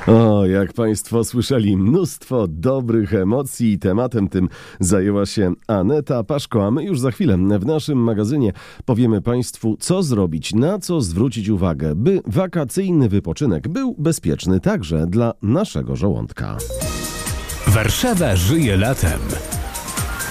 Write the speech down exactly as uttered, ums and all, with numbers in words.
O, jak Państwo słyszeli, mnóstwo dobrych emocji. Tematem tym zajęła się Aneta Paszko, a my już za chwilę w naszym magazynie powiemy Państwu, co zrobić, na co zwrócić uwagę, by wakacyjny wypoczynek był bezpieczny także dla naszego żołądka. Warszawa żyje latem.